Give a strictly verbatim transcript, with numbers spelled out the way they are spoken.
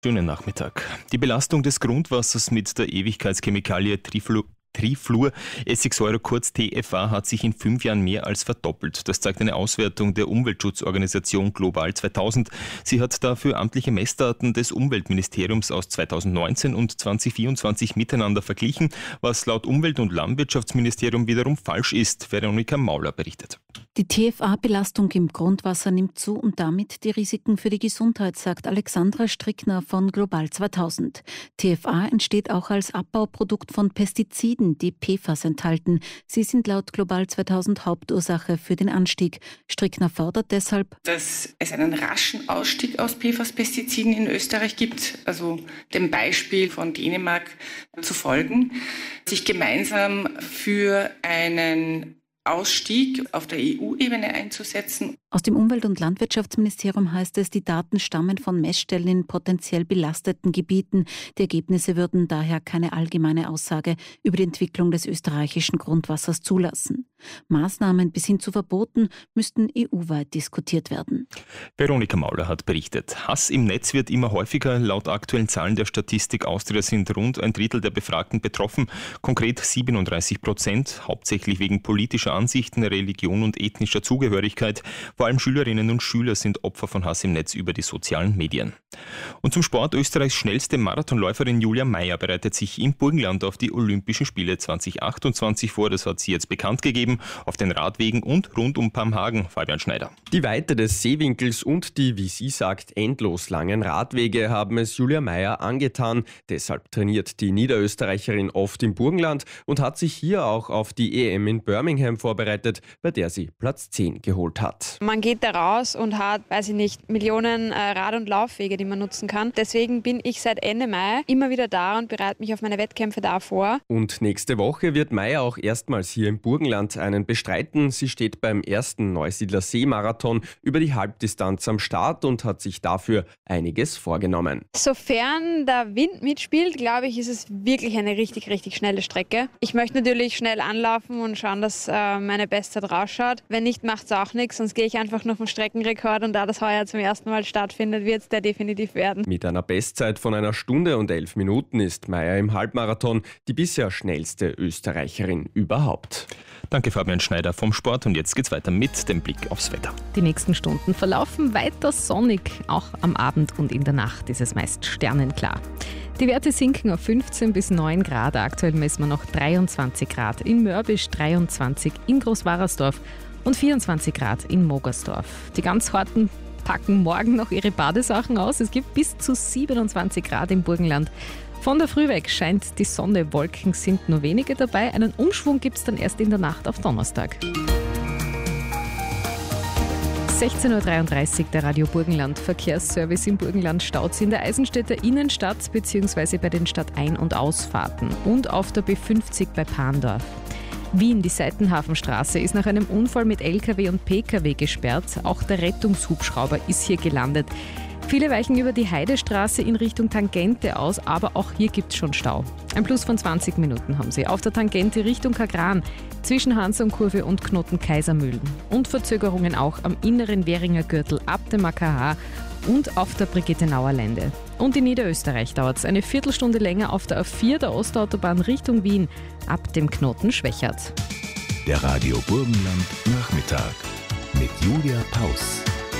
Schönen Nachmittag. Die Belastung des Grundwassers mit der Ewigkeitschemikalie Triflu Trifluoressigsäure, kurz T F A, hat sich in fünf Jahren mehr als verdoppelt. Das zeigt eine Auswertung der Umweltschutzorganisation Global zweitausend. Sie hat dafür amtliche Messdaten des Umweltministeriums aus zweitausendneunzehn und zweitausendvierundzwanzig miteinander verglichen, was laut Umwelt- und Landwirtschaftsministerium wiederum falsch ist. Veronika Mauler berichtet. Die T F A-Belastung im Grundwasser nimmt zu und damit die Risiken für die Gesundheit, sagt Alexandra Strickner von Global zweitausend. T F A entsteht auch als Abbauprodukt von Pestiziden, die P F A S enthalten. Sie sind laut Global zweitausend Hauptursache für den Anstieg. Strickner fordert deshalb, dass es einen raschen Ausstieg aus P F A S-Pestiziden in Österreich gibt, also dem Beispiel von Dänemark zu folgen, sich gemeinsam für einen Ausstieg auf der E U-Ebene einzusetzen. Aus dem Umwelt- und Landwirtschaftsministerium heißt es, die Daten stammen von Messstellen in potenziell belasteten Gebieten. Die Ergebnisse würden daher keine allgemeine Aussage über die Entwicklung des österreichischen Grundwassers zulassen. Maßnahmen bis hin zu Verboten müssten E U-weit diskutiert werden. Veronika Mauler hat berichtet. Hass im Netz wird immer häufiger. Laut aktuellen Zahlen der Statistik Austria sind rund ein Drittel der Befragten betroffen, konkret siebenunddreißig Prozent, hauptsächlich wegen politischer Ansichten, Religion und ethnischer Zugehörigkeit. Vor allem Schülerinnen und Schüler sind Opfer von Hass im Netz über die sozialen Medien. Und zum Sport: Österreichs schnellste Marathonläuferin Julia Meyer bereitet sich im Burgenland auf die Olympischen Spiele zweitausendachtundzwanzig vor. Das hat sie jetzt bekannt gegeben, auf den Radwegen und rund um Pamhagen. Fabian Schneider. Die Weite des Seewinkels und die, wie sie sagt, endlos langen Radwege haben es Julia Meyer angetan. Deshalb trainiert die Niederösterreicherin oft im Burgenland und hat sich hier auch auf die E M in Birmingham vorbereitet, bei der sie Platz zehn geholt hat. Man geht da raus und hat, weiß ich nicht, Millionen Rad- und Laufwege, die man nutzen kann. Deswegen bin ich seit Ende Mai immer wieder da und bereite mich auf meine Wettkämpfe da vor. Und nächste Woche wird Meyer auch erstmals hier im Burgenland einen bestreiten. Sie steht beim ersten Neusiedler Seemarathon über die Halbdistanz am Start und hat sich dafür einiges vorgenommen. Sofern der Wind mitspielt, glaube ich, ist es wirklich eine richtig, richtig schnelle Strecke. Ich möchte natürlich schnell anlaufen und schauen, dass äh, meine Bestzeit rausschaut. Wenn nicht, macht es auch nichts, sonst gehe ich einfach noch vom Streckenrekord, und da das heuer zum ersten Mal stattfindet, wird es der definitiv werden. Mit einer Bestzeit von einer Stunde und elf Minuten ist Meyer im Halbmarathon die bisher schnellste Österreicherin überhaupt. Danke Fabian Schneider vom Sport, und jetzt geht's weiter mit dem Blick aufs Wetter. Die nächsten Stunden verlaufen weiter sonnig, auch am Abend und in der Nacht ist es meist sternenklar. Die Werte sinken auf fünfzehn bis neun Grad, aktuell messen wir noch dreiundzwanzig Grad in Mörbisch, dreiundzwanzig in Großwarersdorf und vierundzwanzig Grad in Mogersdorf. Die ganz Harten packen morgen noch ihre Badesachen aus. Es gibt bis zu siebenundzwanzig Grad im Burgenland. Von der Früh weg scheint die Sonne, Wolken sind nur wenige dabei. Einen Umschwung gibt es dann erst in der Nacht auf Donnerstag. sechzehn Uhr dreiunddreißig, der Radio Burgenland Verkehrsservice im Burgenland staut in der Eisenstädter Innenstadt bzw. bei den Stadtein- und Ausfahrten und auf der B fünfzig bei Pandorf. Wien, die Seitenhafenstraße, ist nach einem Unfall mit L K W und P K W gesperrt. Auch der Rettungshubschrauber ist hier gelandet. Viele weichen über die Heidestraße in Richtung Tangente aus, aber auch hier gibt es schon Stau. Ein Plus von zwanzig Minuten haben sie auf der Tangente Richtung Kagran, zwischen Hansumkurve und Knoten-Kaisermühlen. Und Verzögerungen auch am inneren Währinger Gürtel ab dem A K H und auf der Brigittenauer Lände. Und in Niederösterreich dauert es eine Viertelstunde länger auf der A vier der Ostautobahn Richtung Wien ab dem Knoten Schwächert. Der Radio Burgenland Nachmittag mit Julia Paus.